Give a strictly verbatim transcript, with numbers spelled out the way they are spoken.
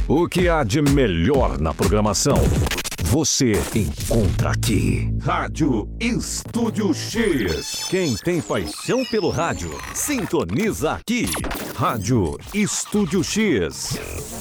O que há de melhor na programação, você encontra aqui. Rádio Estúdio X. Quem tem paixão pelo rádio, sintoniza aqui. Rádio Estúdio X.